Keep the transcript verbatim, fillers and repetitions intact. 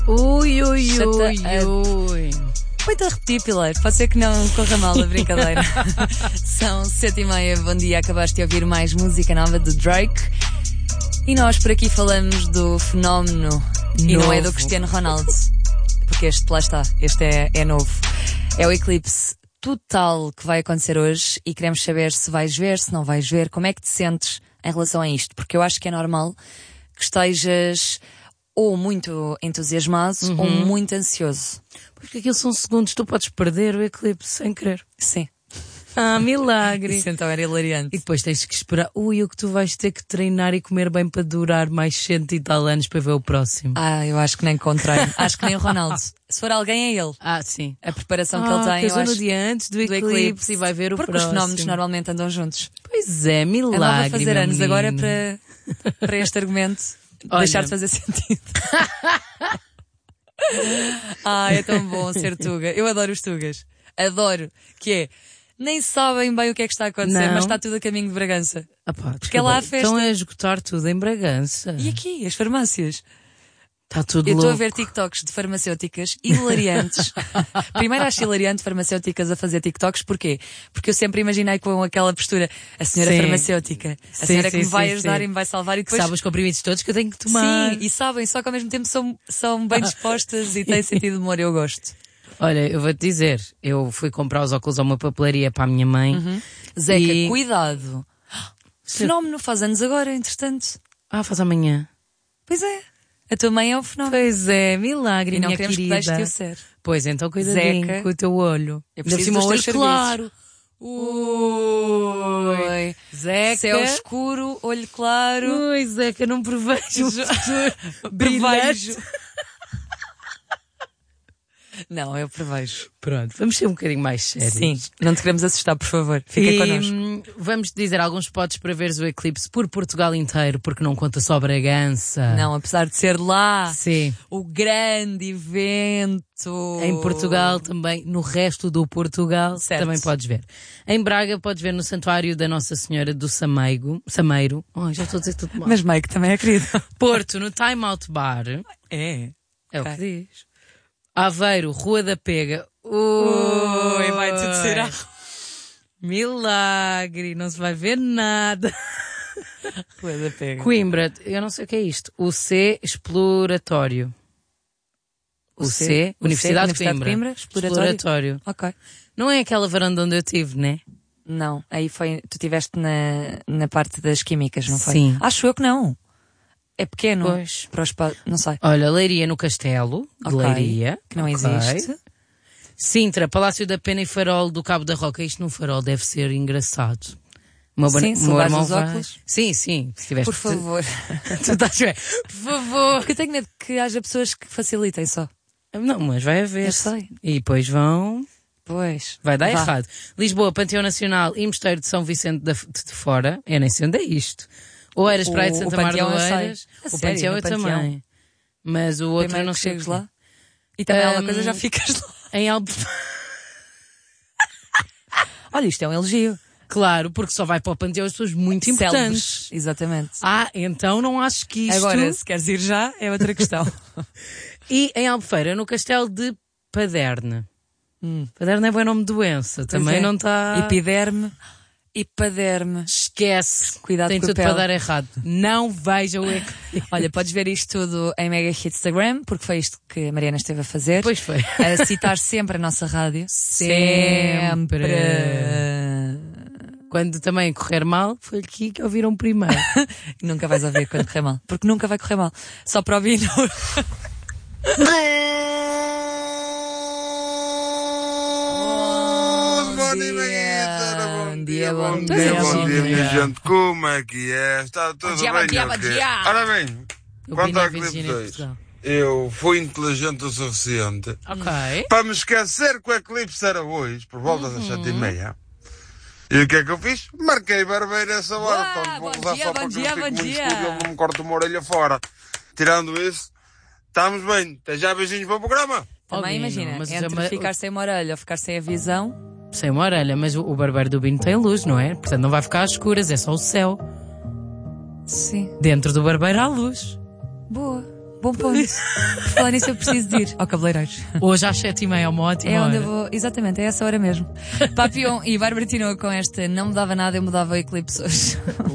Ui, ui, Shut ui, up. ui. Põe-te a repetir, Pilar. Pode ser que não corra mal a brincadeira. São sete e meia. Bom dia. Acabaste de ouvir mais música nova do Drake. E nós por aqui falamos do fenómeno. E não é do Cristiano Ronaldo. Porque este, lá está, este é, é novo. É o eclipse total que vai acontecer hoje. E queremos saber se vais ver, se não vais ver. Como é que te sentes em relação a isto? Porque eu acho que é normal que estejas ou muito entusiasmado Uhum. ou muito ansioso. Porque aquilo são segundos, tu podes perder o eclipse sem querer. Sim. Ah, milagre. Isso então era hilariante. E depois tens que esperar. Ui, o que tu vais ter que treinar e comer bem para durar mais cento e tal anos para ver o próximo. Ah, eu acho que nem com treino. Acho que nem o Ronaldo. Se for alguém, é ele. Ah, sim. A preparação ah, que ele tem, eu casou acho, no dia antes do do eclipse, eclipse e vai ver o porque próximo. os fenómenos normalmente andam juntos. Pois é, milagre. Andava a fazer meu anos menino. agora para, para este argumento Olha. deixar de fazer sentido. Ah, é tão bom ser tuga. Eu adoro os tugas. Adoro. Que é, nem sabem bem o que é que está a acontecer, Não. mas está tudo a caminho de Bragança. Ah, pá, Porque é lá a desculpa, festa. Estão a esgotar tudo em Bragança. E aqui, as farmácias. Está tudo Eu louco. estou a ver TikToks de farmacêuticas hilariantes. Primeiro acho hilariante farmacêuticas a fazer TikToks. Porquê? Porque eu sempre imaginei com aquela postura, a senhora Sim. farmacêutica, a Sim, senhora sim, que me vai sim, ajudar sim. e me vai salvar e Que depois... sabe os comprimidos todos que eu tenho que tomar. Sim, e sabem, só que ao mesmo tempo são, são bem dispostas e têm sentido de humor, eu gosto. Olha, eu vou-te dizer, eu fui comprar os óculos a uma papelaria para a minha mãe. Uhum. Zeca, E- cuidado. Fenómeno, faz anos agora, entretanto. Ah, faz amanhã. Pois é, a tua mãe é um fenómeno. Pois é, milagre, E não minha queremos querida. que deixes-te o ser. Pois, então cuidadinho Zeca, com o teu olho. eu Ainda por preciso cima dos o olho teus serviços. claro. Ui. Oi. Zeca. Céu escuro, olho claro. Ui, Zeca, não prevejo o futuro brilhante. Prevejo. Não, eu prevejo. Pronto, vamos ser um bocadinho mais sérios. Sim, não te queremos assustar, por favor. Fica e, connosco. hum, vamos dizer alguns spots para veres o eclipse por Portugal inteiro, porque não conta só Bragança. Não, apesar de ser lá Sim. o grande evento. Em Portugal também, no resto do Portugal, Certo. também podes ver. Em Braga podes ver no Santuário da Nossa Senhora do Sameigo, Sameiro. Ai, já estou a dizer tudo mal. Mas Mike também é querido. Porto, no Time Out Bar. É. É Ok. o que diz. Aveiro, Rua da Pega. Ui, vai tudo ser a... Milagre, não se vai ver nada. Rua da Pega. Coimbra, eu não sei o que é isto. O C Exploratório. O, C, C, o Universidade, C, de Universidade de Coimbra. Coimbra, Exploratório. Exploratório. Ok. Não é aquela varanda onde eu estive, né? Não, aí foi... Tu estiveste na, na parte das químicas, não foi? Sim. Acho eu que não. É pequeno. Pois. Para os pa... Não sei. Olha, Leiria no Castelo, de Ok. Leiria. Que não Ok. existe. Sintra, Palácio da Pena e Farol do Cabo da Roca. Isto num farol deve ser engraçado. Uma Sim, se levares os óculos. Sim, sim. Se tiveste... Por favor. Tu estás bem. Por favor. Porque eu tenho medo que haja pessoas que facilitem só. Não, mas vai haver. Eu sei. E depois vão... Pois. Vai dar Vá. errado. Lisboa, Panteão Nacional e Mosteiro de São Vicente de, de, de Fora. Eu nem sei onde é isto. Oeiras, O- Praia de o Santa Mar de Panteão eu sei. Oeiras. A O sério, Panteão no eu Panteão? também. Mas o outro eu Primeiro não que sei. chegues lá. E também há uma Hum, coisa, já ficas lá. Em Alpe... Olha, isto é um elogio. Claro, porque só vai para o Panteão as pessoas muito importantes. Célebres. Exatamente. Ah, então não acho que isto... Agora, se queres ir já, é outra questão. E em Albufeira, no Castelo de Paderne. Hum. Paderne é bom nome de doença. Também Pois é. não está... Epiderme. Hipaderme. Esquece. Cuidado Tem com a tudo pele. para dar errado. Não veja o eclipse. Olha, podes ver isto tudo em Mega Hit Instagram, porque foi isto que a Mariana esteve a fazer. Pois foi. A citar sempre a nossa rádio. Sempre. Quando também correr mal, foi aqui que ouviram primeiro. Nunca vais ouvir quando correr mal. Porque nunca vai correr mal. Só para ouvir. No... Bom dia, Mangueira, bom dia, bom bom dia, dia, bom bom dia, dia. minha gente, como é que é? Está tudo dia, bem? bom dia, ou bom quê? dia. Ora bem, Eu quanto vi na ao Clipe Virgínia de dois, Portugal. eu fui inteligente o suficiente Ok. para me esquecer que o eclipse era hoje, por volta das sete e meia. E o que é que eu fiz? Marquei barbeiro essa hora, Boa, portanto vou bom usar dia, só bom para que dia, não fique bom muito dia. escuro e ele não me corte uma orelha fora. Tirando isso, estamos bem. Até já, beijinhos para o programa. Também Bino, imagina, mas entre já- ficar sem uma orelha ou ficar sem a visão. Sem uma orelha, mas o, o barbeiro do Bino tem luz, não é? Portanto não vai ficar às escuras, é só o céu. Sim. Dentro do barbeiro há luz. Boa. Bom ponto. Por falar nisso, eu preciso de ir ao cabeleireiro. Hoje às sete e meia, uma ótima É onde hora. eu vou, exatamente, é essa hora mesmo. Papillon e Bárbara Tinoa com esta Não Mudava Nada, eu mudava o Eclipse hoje.